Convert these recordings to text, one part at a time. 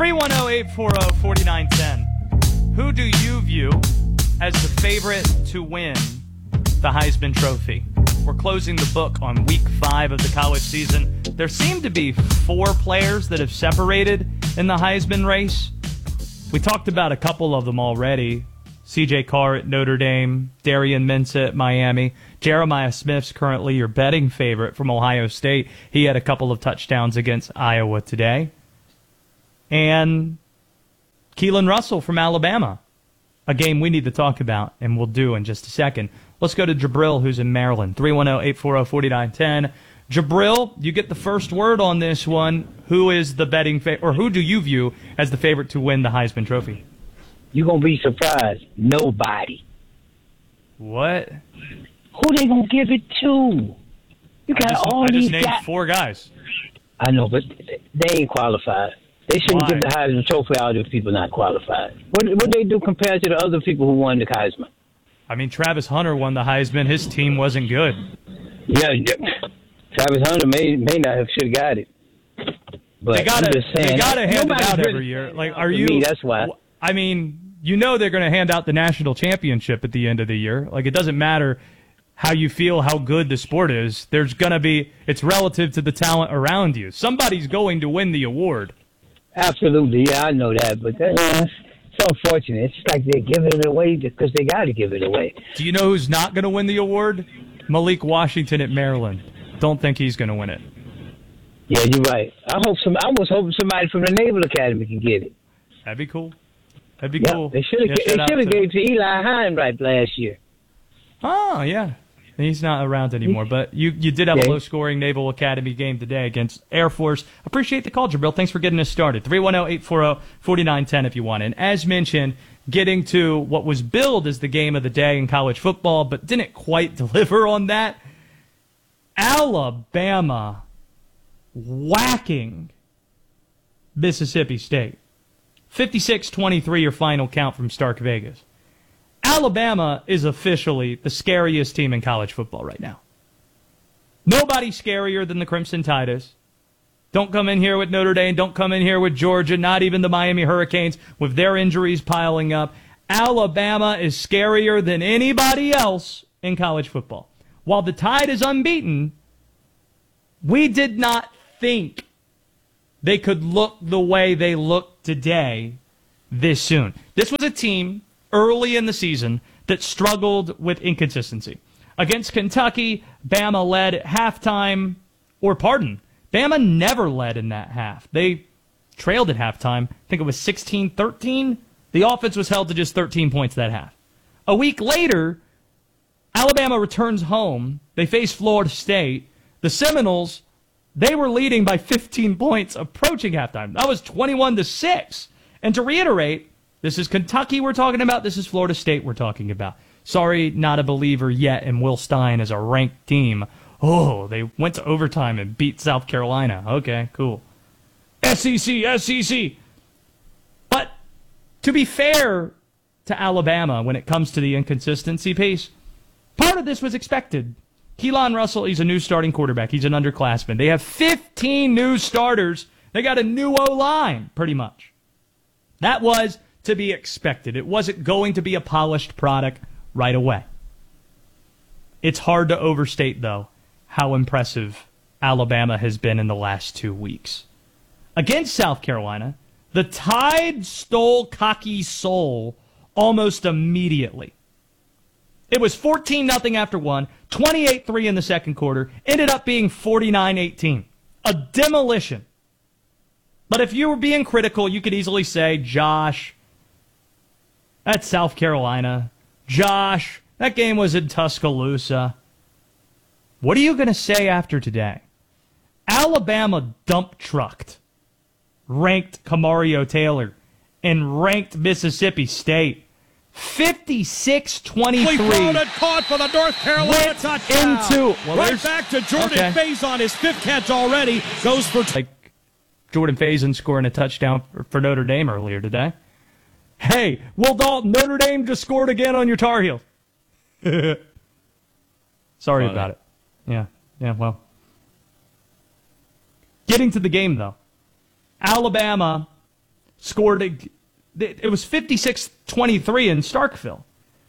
310-840-4910. Who do you view as the favorite to win the Heisman Trophy? We're closing the book on week 5 of the college season. There seem to be 4 players that have separated in the Heisman race. We talked about a couple of them already. C.J. Carr at Notre Dame, Darian Mensah at Miami. Jeremiah Smith's currently your betting favorite from Ohio State. He had a couple of touchdowns against Iowa today. And Keelan Russell from Alabama, a game we need to talk about, and we'll do in just a second. Let's go to Jabril, who's in Maryland, 310-840-4910. Jabril, you get the first word on this one. Who is the betting or who do you view as the favorite to win the Heisman Trophy? You're going to be surprised. Nobody. What? Who they going to give it to? You got all these guys. I just named 4 guys. I know, but they ain't qualified. They shouldn't Why? give the Heisman Trophy out if people not qualified. What they do compared to the other people who won the Heisman? I mean, Travis Hunter won the Heisman. His team wasn't good. Yeah, Travis Hunter may not have should have got it. But they gotta hand it out every year. Like, are you? Me, that's why. I mean, you know they're going to hand out the national championship at the end of the year. Like, it doesn't matter how you feel, how good the sport is. There's going to be, it's relative to the talent around you. Somebody's going to win the award. Absolutely, yeah, I know that, but it's unfortunate. It's like they're giving it away because they got to give it away. Do you know who's not going to win the award? Malik Washington at Maryland. Don't think he's going to win it. Yeah, you're right. I was hoping somebody from the Naval Academy can get it. That'd be cool. That'd be cool. They should have gave it to Eli Heinrich last year. Oh, yeah. He's not around anymore, but you did have a low-scoring Naval Academy game today against Air Force. Appreciate the call, Jabril. Thanks for getting us started. 310-840-4910 if you want. And as mentioned, getting to what was billed as the game of the day in college football, but didn't quite deliver on that. Alabama whacking Mississippi State. 56-23 your final count from Stark Vegas. Alabama is officially the scariest team in college football right now. Nobody scarier than the Crimson Tide is. Don't come in here with Notre Dame. Don't come in here with Georgia. Not even the Miami Hurricanes with their injuries piling up. Alabama is scarier than anybody else in college football. While the Tide is unbeaten, we did not think they could look the way they look today this soon. This was a team early in the season that struggled with inconsistency. Against Kentucky, Bama led at halftime, Bama never led in that half. They trailed at halftime. I think it was 16-13. The offense was held to just 13 points that half. A week later, Alabama returns home. They face Florida State. The Seminoles, they were leading by 15 points approaching halftime. That was 21-6. And to reiterate, this is Kentucky we're talking about. This is Florida State we're talking about. Sorry, not a believer yet in Will Stein as a ranked team. Oh, they went to overtime and beat South Carolina. Okay, cool. SEC. But to be fair to Alabama when it comes to the inconsistency piece, part of this was expected. Keelan Russell, he's a new starting quarterback. He's an underclassman. They have 15 new starters. They got a new O-line, pretty much. That was to be expected. It wasn't going to be a polished product right away. It's hard to overstate, though, how impressive Alabama has been in the last 2 weeks. Against South Carolina, the Tide stole cocky soul almost immediately. It was 14-0 after one, 28-3 in the second quarter, ended up being 49-18. A demolition. But if you were being critical, you could easily say, Josh, that's South Carolina. Josh, that game was in Tuscaloosa. What are you going to say after today? Alabama dump trucked, ranked Camario Taylor, and ranked Mississippi State. 56-23. Floated, caught for the North Carolina touchdown. Right back to Jordan Faison, his 5th catch already. Goes for... Like Jordan Faison scoring a touchdown for Notre Dame earlier today. Hey, Will Dalton, Notre Dame just scored again on your Tar Heels. Sorry about it. Yeah, well. Getting to the game, though. Alabama scored, it was 56-23 in Starkville.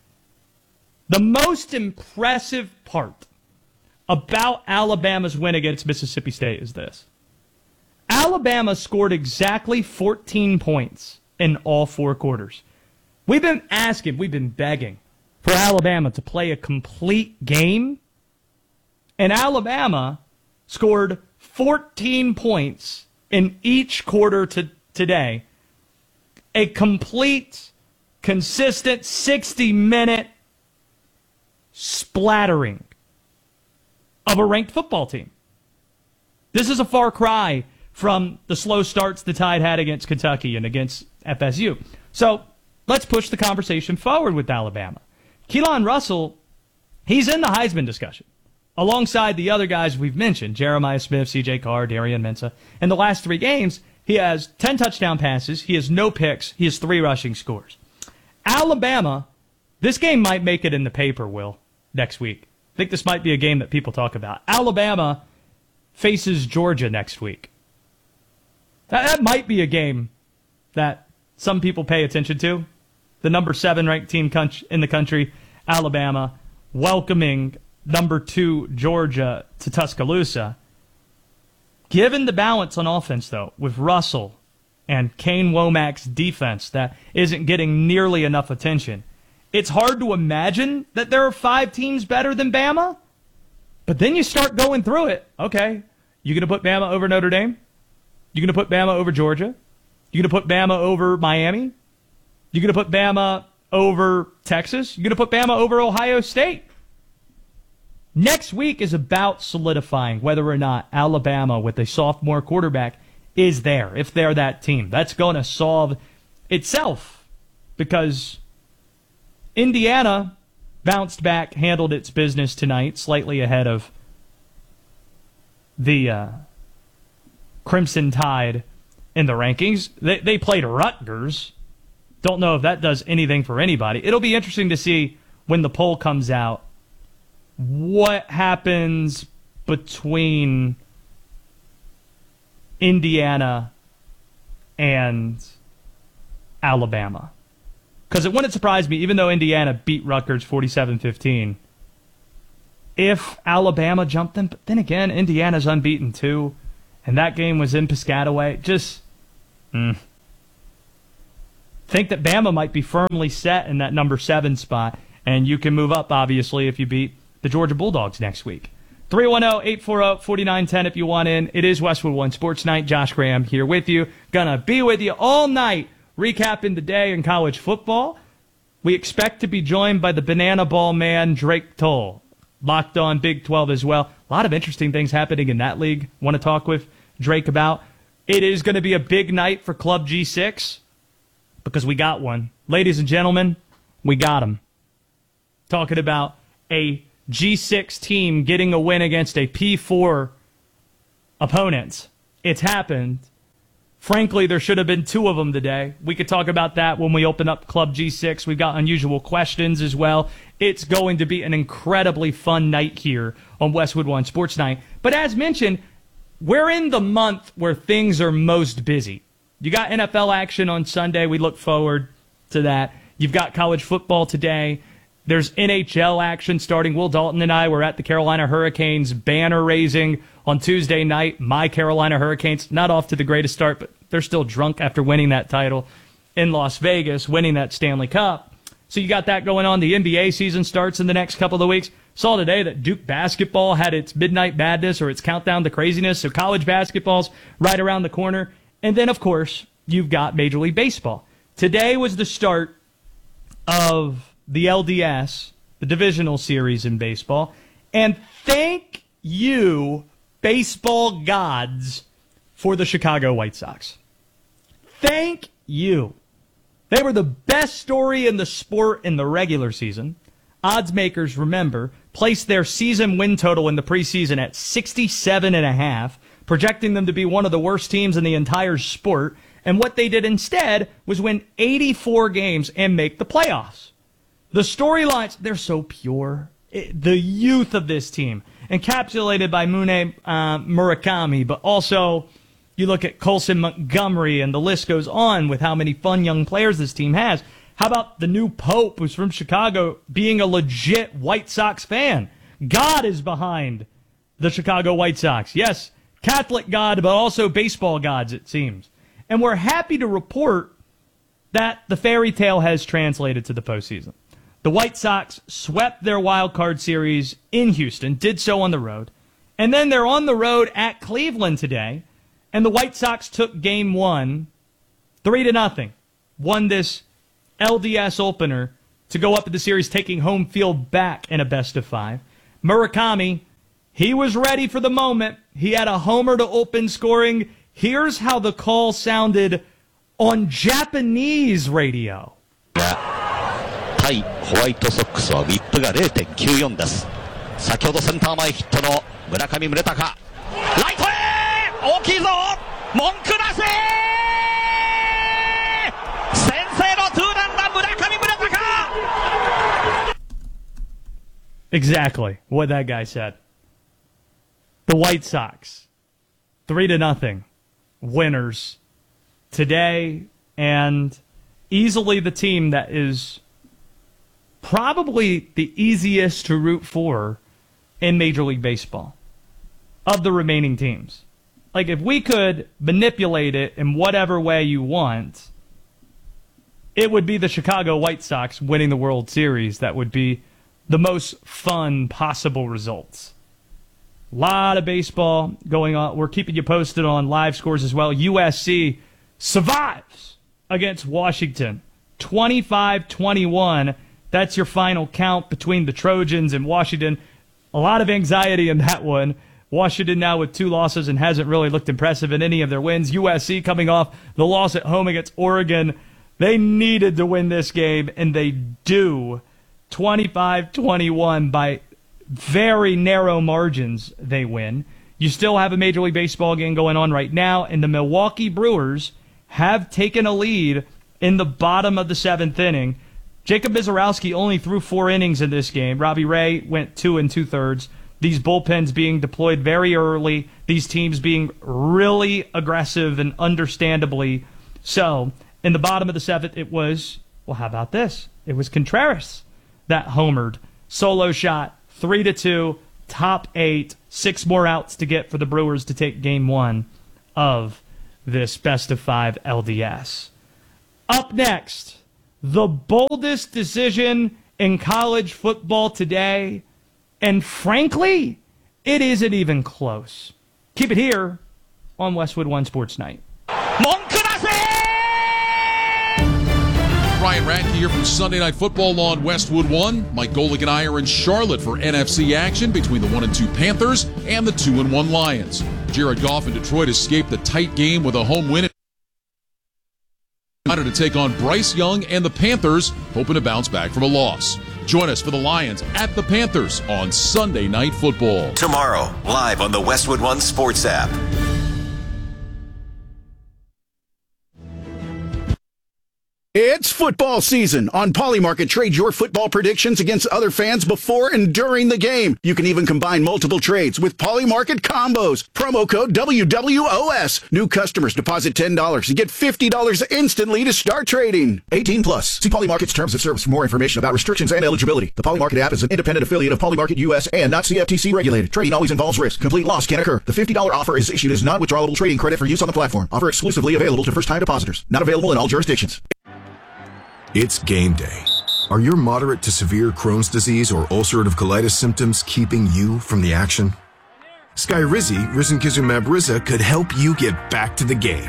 The most impressive part about Alabama's win against Mississippi State is this. Alabama scored exactly 14 points in all 4 quarters. We've been begging for Alabama to play a complete game, and Alabama scored 14 points in each quarter today. A complete, consistent 60-minute splattering of a ranked football team. This is a far cry from the slow starts the Tide had against Kentucky and against FSU. So let's push the conversation forward with Alabama. Keelan Russell, he's in the Heisman discussion, alongside the other guys we've mentioned, Jeremiah Smith, C.J. Carr, Darian Mensah. In the last 3 games, he has 10 touchdown passes, he has no picks, he has 3 rushing scores. Alabama, this game might make it in the paper, Will, next week. I think this might be a game that people talk about. Alabama faces Georgia next week. That might be a game that some people pay attention to. The number 7 ranked team in the country, Alabama, welcoming number 2 Georgia to Tuscaloosa. Given the balance on offense, though, with Russell and Kane Womack's defense that isn't getting nearly enough attention, it's hard to imagine that there are 5 teams better than Bama. But then you start going through it. Okay, you going to put Bama over Notre Dame? You going to put Bama over Georgia? You going to put Bama over Miami? You going to put Bama over Texas? You going to put Bama over Ohio State? Next week is about solidifying whether or not Alabama, with a sophomore quarterback, is there, if they're that team. That's going to solve itself, because Indiana bounced back, handled its business tonight, slightly ahead of the Crimson Tide in the rankings. They played Rutgers. Don't know if that does anything for anybody. It'll be interesting to see when the poll comes out what happens between Indiana and Alabama. Because it wouldn't surprise me, even though Indiana beat Rutgers 47-15, if Alabama jumped them. But then again, Indiana's unbeaten too, and that game was in Piscataway. Think that Bama might be firmly set in that number 7 spot, and you can move up, obviously, if you beat the Georgia Bulldogs next week. 310-840-4910 if you want in. It is Westwood One Sports Night. Josh Graham here with you. Gonna be with you all night, recapping the day in college football. We expect to be joined by the banana ball man, Drake Toll. Locked on Big 12 as well. A lot of interesting things happening in that league. Want to talk with Drake about. It is going to be a big night for Club G6 because we got one. Ladies and gentlemen, we got him. Talking about a G6 team getting a win against a P4 opponent. It's happened. Frankly, there should have been 2 of them today. We could talk about that when we open up Club G6. We've got unusual questions as well. It's going to be an incredibly fun night here on Westwood One Sports Night. But as mentioned, we're in the month where things are most busy. You got NFL action on Sunday. We look forward to that. You've got college football today. There's NHL action starting. Will Dalton and I were at the Carolina Hurricanes banner raising on Tuesday night. My Carolina Hurricanes, not off to the greatest start, but they're still drunk after winning that title in Las Vegas, winning that Stanley Cup. So you got that going on. The NBA season starts in the next couple of weeks. Saw today that Duke basketball had its midnight madness or its countdown to craziness. So college basketball's right around the corner. And then, of course, you've got Major League Baseball. Today was the start of the LDS, the divisional series in baseball. And thank you, baseball gods, for the Chicago White Sox. Thank you. They were the best story in the sport in the regular season. Odds makers, remember, placed their season win total in the preseason at 67.5, projecting them to be one of the worst teams in the entire sport. And what they did instead was win 84 games and make the playoffs. The storylines, they're so pure. The youth of this team, encapsulated by Mune Murakami, but also You look at Colson Montgomery, and the list goes on with how many fun young players this team has. How about the new Pope, who's from Chicago, being a legit White Sox fan? God is behind the Chicago White Sox. Yes, Catholic God, but also baseball gods, it seems. And we're happy to report that the fairy tale has translated to the postseason. The White Sox swept their wild card series in Houston, did so on the road. And then they're on the road at Cleveland today. And the White Sox took game one, 3-0. Won this LDS opener to go up in the series, taking home field back in a best-of-5. Murakami, he was ready for the moment. He had a homer to open scoring. Here's how the call sounded on Japanese radio. 対ホワイトソックスはウィップが 0.94 です。先ほどセンター前ヒットの村上宗隆。ライトへ大きいぞ文句なし先制のツーランだ村上宗隆 Exactly what that guy said. The White Sox, 3-0 winners today, and easily the team that is probably the easiest to root for in Major League Baseball of the remaining teams. Like, if we could manipulate it in whatever way you want, it would be the Chicago White Sox winning the World Series. That would be the most fun possible results. A lot of baseball going on. We're keeping you posted on live scores as well. USC survives against Washington. 25-21. That's your final count between the Trojans and Washington. A lot of anxiety in that one. Washington now with 2 losses and hasn't really looked impressive in any of their wins. USC coming off the loss at home against Oregon. They needed to win this game, and they do. 25-21 by very narrow margins they win. You still have a Major League Baseball game going on right now, and the Milwaukee Brewers have taken a lead in the bottom of the 7th inning. Jacob Mizorowski only threw 4 innings in this game. Robbie Ray went 2 2/3. These bullpens being deployed very early. These teams being really aggressive and understandably so. In the bottom of the 7th, it was, well, how about this? It was Contreras that homered. Solo shot, 3-2, top 8, 6 more outs to get for the Brewers to take game 1 of this best-of-5 LDS. Up next, the boldest decision in college football today, and frankly, it isn't even close. Keep it here on Westwood One Sports Night. Ryan Radke here from Sunday Night Football on Westwood One. Mike Golick and I are in Charlotte for NFC action between the 1-2 Panthers and the 2-1 Lions. Jared Goff in Detroit escaped the tight game with a home win. To take on Bryce Young and the Panthers, hoping to bounce back from a loss. Join us for the Lions at the Panthers on Sunday Night Football. Tomorrow, live on the Westwood One Sports app. It's football season. On Polymarket, trade your football predictions against other fans before and during the game. You can even combine multiple trades with Polymarket combos. Promo code WWOS. New customers deposit $10 and get $50 instantly to start trading. 18 plus. See Polymarket's terms of service for more information about restrictions and eligibility. The Polymarket app is an independent affiliate of Polymarket US and not CFTC regulated. Trading always involves risk. Complete loss can occur. The $50 offer is issued as non-withdrawable trading credit for use on the platform. Offer exclusively available to first-time depositors. Not available in all jurisdictions. It's game day. Are your moderate to severe Crohn's disease or ulcerative colitis symptoms keeping you from the action? Skyrizi, risankizumab Riza, could help you get back to the game.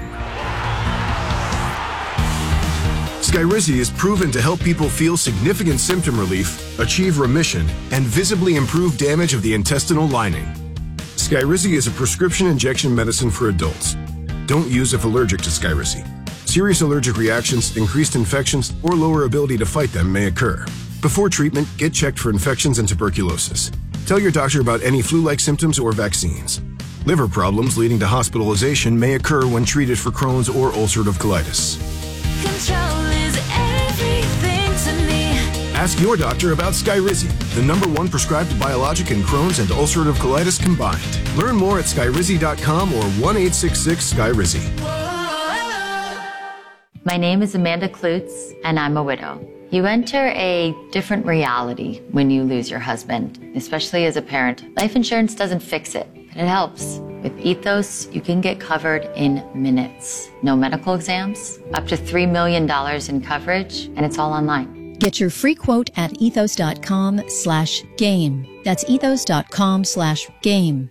Skyrizi is proven to help people feel significant symptom relief, achieve remission, and visibly improve damage of the intestinal lining. Skyrizi is a prescription injection medicine for adults. Don't use if allergic to Skyrizi. Serious allergic reactions, increased infections, or lower ability to fight them may occur. Before treatment, get checked for infections and tuberculosis. Tell your doctor about any flu-like symptoms or vaccines. Liver problems leading to hospitalization may occur when treated for Crohn's or ulcerative colitis. Control is everything to me. Ask your doctor about Skyrizi, the #1 prescribed biologic in Crohn's and ulcerative colitis combined. Learn more at skyrizi.com or 1-866-SKYRIZI. My name is Amanda Klutz, and I'm a widow. You enter a different reality when you lose your husband, especially as a parent. Life insurance doesn't fix it, but it helps. With Ethos, you can get covered in minutes. No medical exams, up to $3 million in coverage, and it's all online. Get your free quote at ethos.com/game. That's ethos.com/game.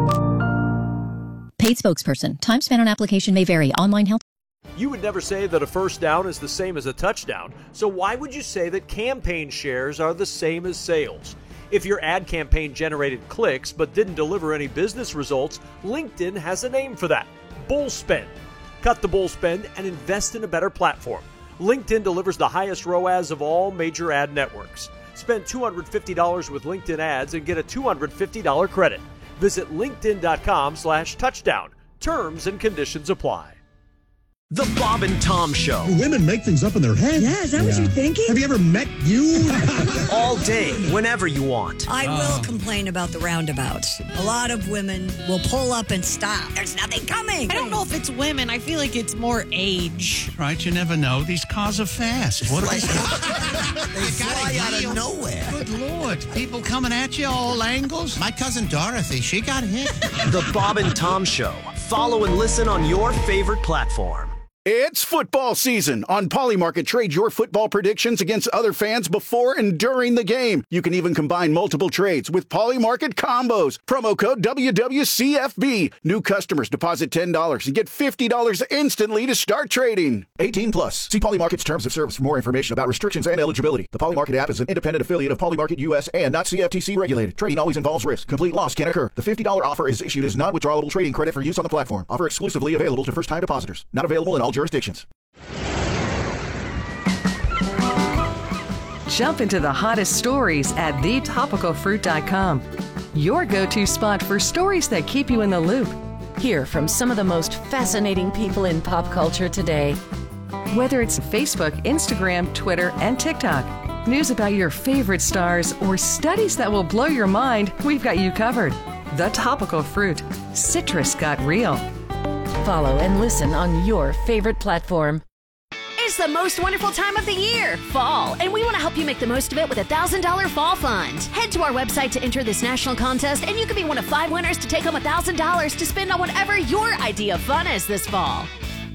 Paid spokesperson. Time spent on application may vary. Online help. You would never say that a first down is the same as a touchdown, so why would you say that campaign shares are the same as sales? If your ad campaign generated clicks but didn't deliver any business results, LinkedIn has a name for that: bull spend. Cut the bull spend and invest in a better platform. LinkedIn delivers the highest ROAS of all major ad networks. Spend $250 with LinkedIn ads and get a $250 credit. Visit linkedin.com/touchdown. Terms and conditions apply. The Bob and Tom Show. Do women make things up in their head? Yeah, is that what you're thinking? Have you ever met you? All day, whenever you want. I will complain about the roundabouts. A lot of women will pull up and stop. There's nothing coming. I don't know if it's women. I feel like it's more age. Right, you never know. These cars are fast. What They fly out of nowhere. Good Lord. People coming at you all angles. My cousin Dorothy, she got hit. The Bob and Tom Show. Follow and listen on your favorite platform. It's football season. On Polymarket, trade your football predictions against other fans before and during the game. You can even combine multiple trades with Polymarket combos. Promo code WWCFB. New customers deposit $10 and get $50 instantly to start trading. 18 plus. See Polymarket's terms of service for more information about restrictions and eligibility. The Polymarket app is an independent affiliate of Polymarket US and not CFTC regulated. Trading always involves risk. Complete loss can occur. The $50 offer is issued as non-withdrawable trading credit for use on the platform. Offer exclusively available to first-time depositors. Not available in all jurisdictions. Jump into the hottest stories at thetopicalfruit.com. Your go-to spot for stories that keep you in the loop. Hear from some of the most fascinating people in pop culture today. Whether it's Facebook, Instagram, Twitter, and TikTok, news about your favorite stars, or studies that will blow your mind, we've got you covered. The Topical Fruit. Citrus got real. Follow and listen on your favorite platform. It's the most wonderful time of the year, fall, and we want to help you make the most of it with a $1,000 fall fund. Head to our website to enter this national contest, and you can be one of 5 winners to take home $1,000 to spend on whatever your idea of fun is this fall.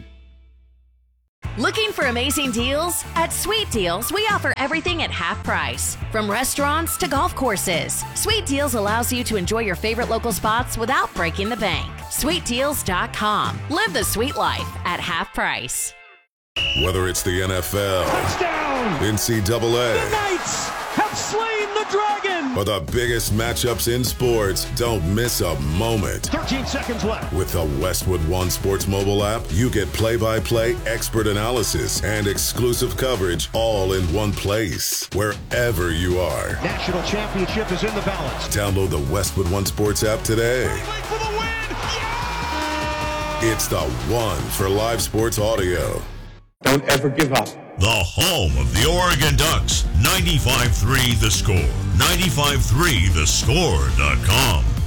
Looking for amazing deals? At Sweet Deals, we offer everything at half price. From restaurants to golf courses, Sweet Deals allows you to enjoy your favorite local spots without breaking the bank. SweetDeals.com. Live the sweet life at half price. Whether it's the NFL, touchdown, NCAA, the Knights have slain the dragon, or the biggest matchups in sports, don't miss a moment. 13 seconds left. With the Westwood One Sports mobile app, you get play-by-play expert analysis and exclusive coverage all in one place, wherever you are. National championship is in the balance. Download the Westwood One Sports app today. For the win. Yeah! It's the one for live sports audio. Don't ever give up. The home of the Oregon Ducks, 95.3 The Score, 95.3thescore.com.